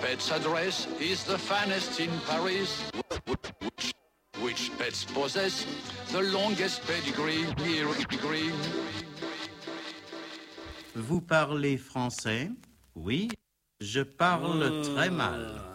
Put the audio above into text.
pet's address is the finest in Paris. Which pets possess the longest pedigree? Vous parlez français? Oui, je parle très mal.